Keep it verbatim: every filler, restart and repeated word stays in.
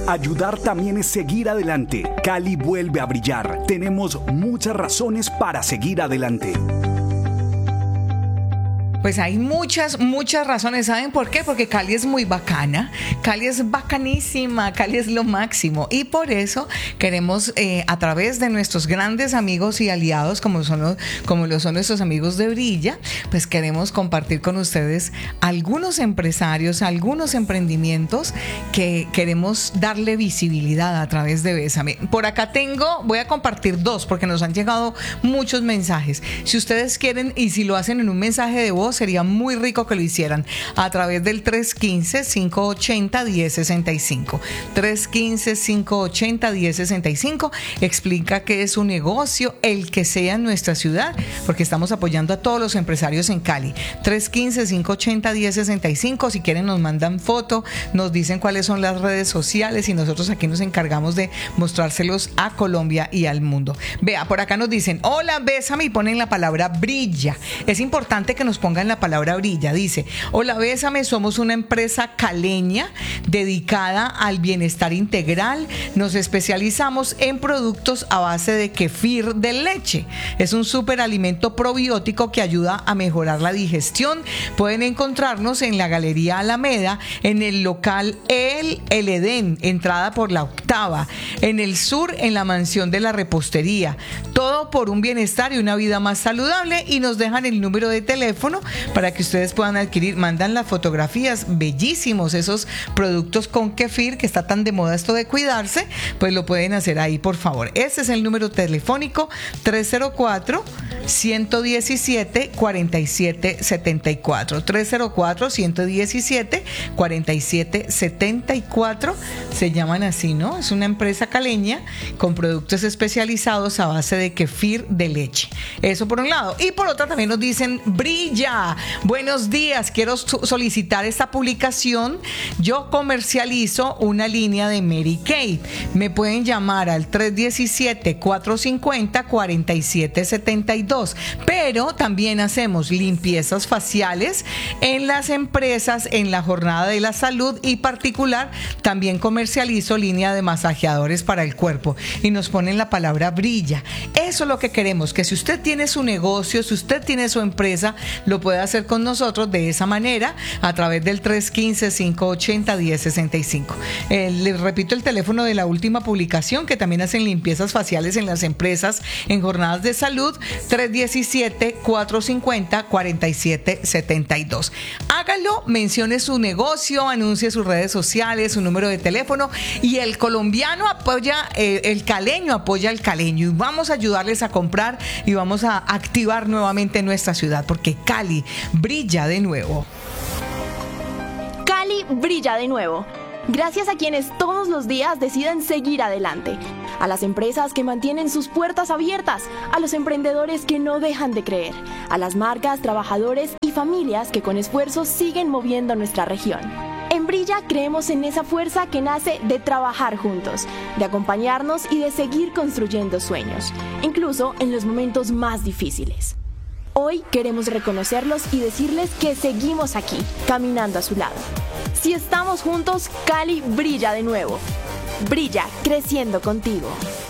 Ayudar también es seguir adelante. Cali vuelve a brillar. Tenemos muchas razones para seguir adelante. Pues hay muchas, muchas razones. ¿Saben por qué? Porque Cali es muy bacana, Cali es bacanísima, Cali es lo máximo. Y por eso queremos, eh, a través de nuestros grandes amigos y aliados, como, son los, como lo son nuestros amigos de Brilla, pues queremos compartir con ustedes algunos empresarios, algunos emprendimientos que queremos darle visibilidad a través de Bésame. Por acá tengo, voy a compartir dos porque nos han llegado muchos mensajes. Si ustedes quieren y si lo hacen en un mensaje de voz, sería muy rico que lo hicieran a través del tres uno cinco, cinco ocho cero, uno cero seis cinco. tres uno cinco, cinco ocho cero, uno cero seis cinco. Explica qué es un negocio, el que sea en nuestra ciudad, porque estamos apoyando a todos los empresarios en Cali. tres uno cinco, cinco ocho cero, uno cero seis cinco. Si quieren nos mandan foto, nos dicen cuáles son las redes sociales y nosotros aquí nos encargamos de mostrárselos a Colombia y al mundo. Vea, por acá nos dicen, hola, Bésame, y ponen la palabra Brilla. Es importante que nos pongan la palabra Brilla. Dice, hola, Bésame, somos una empresa caleña dedicada al bienestar integral. Nos especializamos en productos a base de kefir de leche. Es un superalimento probiótico que ayuda a mejorar la digestión. Pueden encontrarnos en la Galería Alameda, en el local El, El Edén, entrada por la octava, en el sur, en la mansión de la repostería. Todo por un bienestar y una vida más saludable. Y nos dejan el número de teléfono para que ustedes puedan adquirir. Mandan las fotografías, bellísimos esos productos con kefir, que está tan de moda esto de cuidarse, pues lo pueden hacer ahí, por favor. Ese es el número telefónico, tres cero cuatro, uno uno siete, cuatro siete siete cuatro. tres cero cuatro, uno uno siete, cuatro siete siete cuatro. Se llaman así, ¿no? Es una empresa caleña con productos especializados a base de kefir de leche. Eso por un lado. Y por otro también nos dicen, Brilla, buenos días, quiero solicitar esta publicación. Yo comercializo una línea de Mary Kay. Me pueden llamar al tres uno siete, cuatro cinco cero, cuatro siete siete dos. Pero también hacemos limpiezas faciales en las empresas, en la jornada de la salud y particular. También comercializo línea de masajeadores para el cuerpo. Y nos ponen la palabra Brilla. Eso es lo que queremos, que si usted tiene su negocio, si usted tiene su empresa, lo puede hacer con nosotros de esa manera a través del tres uno cinco, cinco ocho cero, uno cero seis cinco. Eh, les repito el teléfono de la última publicación, que también hacen limpiezas faciales en las empresas en jornadas de salud, tres uno siete, cuatro cinco cero, cuatro siete siete dos. Hágalo, mencione su negocio, anuncie sus redes sociales, su número de teléfono, y el colombiano apoya, eh, el caleño apoya al caleño, y vamos a ayudarles a comprar y vamos a activar nuevamente nuestra ciudad, porque Cali brilla de nuevo. Cali brilla de nuevo. Gracias a quienes todos los días deciden seguir adelante. A las empresas que mantienen sus puertas abiertas. A los emprendedores que no dejan de creer. A las marcas, trabajadores y familias que con esfuerzo siguen moviendo nuestra región. En Brilla creemos en esa fuerza que nace de trabajar juntos, de acompañarnos y de seguir construyendo sueños, incluso en los momentos más difíciles. Hoy queremos reconocerlos y decirles que seguimos aquí, caminando a su lado. Si estamos juntos, Cali brilla de nuevo. Brilla, creciendo contigo.